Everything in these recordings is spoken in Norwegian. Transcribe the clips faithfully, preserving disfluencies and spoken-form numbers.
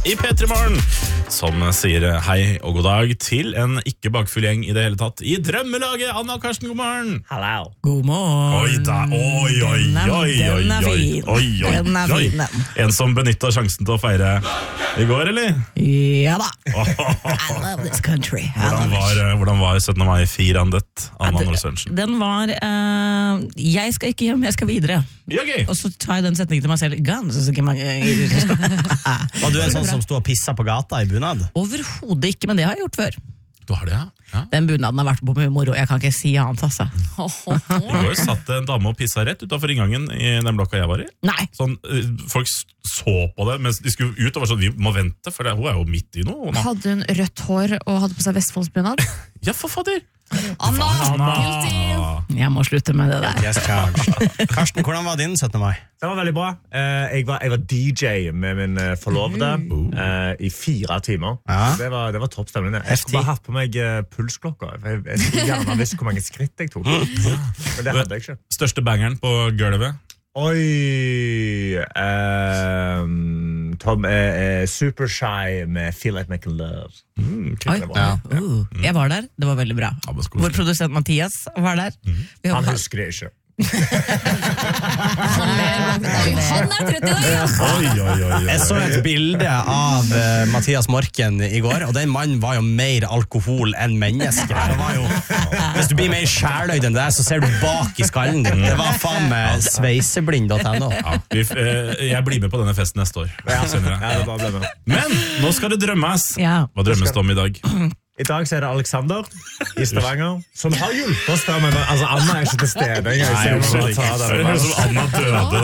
i P tre Morgen, som sier hei og god dag til en ikke bakfull gjeng i det hele tatt i Drømmelaget. Anna og Karsten, god morgen. Hallo. God morgen. Oi da, oi, oi, oi, oi, Den er oi, fin. oi, oi, Den er oi. fin, den. En som benyttet sjansen til å feire i går, eller? Ja da. I love this country. I Hvordan love var, it. hvordan var syttende mai-firandet, Anna Nord-Sørensen? Den var eh, Jeg skal ikke hjem, jeg skal videre. Ja, gøy. Og så tar jeg den setningen til meg selv. Guns, så ikke mange Var du en sånn som stod og pissa på gata i bunad? Overhodet ikke, men det har jeg gjort før. Du har det, ja? Ja. Den bunaden har vært på mye moro. Jeg kan ikke si annet, altså. I går satt en dame og pissa rett utenfor inngangen i den blokka jeg var i. Nei. Sånn, eh, folk så på det mens de skulle ut og var sånn, vi må vente, for det, hun er jo midt i noe. Hun har- Hadde hun rødt hår og hadde på seg Vestfoldsbunad? Ja, for fader! Anna! Guilty! Jeg må slutte med det der. Yes, charge. Karsten, hvordan var din syttende mai? Det var veldig bra. Eh, Jeg var, jeg var D J med min eh, forlovede eh, i fire timer. Ja. Det var, det var topp stemning. Jeg F ti. skulle bare hatt på meg eh, pulsklokka. Jeg, jeg skulle gjerne visst hvor mange skritt jeg tok. Men det hadde jeg ikke. Største bangeren på gulvet. Oi eh, Tom er eh, super shy med Feel Like Making Love. Mm, Oi. Det var- Uh, jeg var der, det var veldig bra. Ja, men skål. Vår produsent Mathias var der. Vi Han har- husker det ikke. Han er trøtt i dag! Oi, oi, oi, oi. Jeg så et bilde av uh, Mathias Morken i går, og den mannen var jo mer alkohol enn menneske. Det var jo, hvis du blir mer skjærløyd enn det der, så ser du bak i skallen din. Det var faen med sveiseblind punkt no. Ja, vi, f- eh, jeg blir med på denne festen neste år. Senere. Ja, det bare ble med. Men nå skal det drømmes. Ja. Hva drømmes det om i dag? I dag så er det Alexander i Stavanger som har hjulpet oss før, men altså, Anna er ikke til stede engang. Så jeg må bare ta det. Det høres ut som Anna døde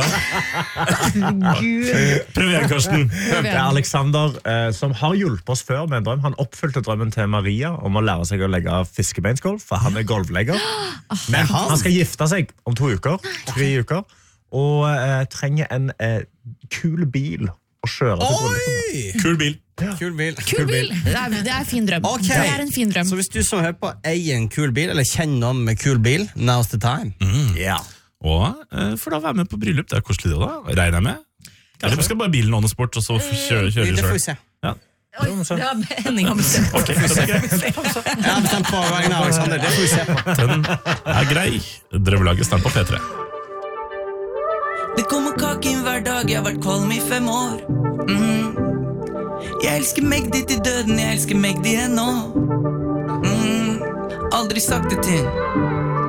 der. Prøv igjen, Karsten. Det er Alexander eh, som har hjulpet oss før med en drøm. Han oppfylte drømmen til Maria om å lære seg å legge fiskebeinsgolf, for han er golvlegger. Men han skal gifte seg om to uker, tre uker, og eh, trenger en eh, kul bil å kjøre til bryllupet. Oi! Kul bil. Kul bil. Kul bil! Det er, det er en fin drøm. Ok. Det er en fin drøm. Så hvis du som hører på eier en kul bil, eller kjenner noen med kul bil, now's the time. Ja. Og eh, for da være med på bryllup, det er koselig det da, regner jeg med. Eller skal bare bilen ordne sport, og så f- kjøre, kjøre Det får vi selv. se. Ja. Oi, det var Henning har bestemt. Ok, det er greit. Jeg har bestemt på vegne av Alexander, det får vi se på. Den er grei. Drømmelaget snart på P tre. Det kommer kake inn hver dag, jeg har vært kvalm i fem år. Mhm. Jeg elsker Magdi til døden, jeg elsker Magdi ennå. Mhm. Aldri sagt det til